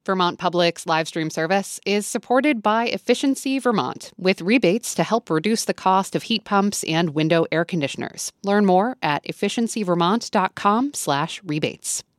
Vermont Public's live stream service is supported by Efficiency Vermont, with rebates to help reduce the cost of heat pumps and window air conditioners. Learn more at efficiencyvermont.com/rebates.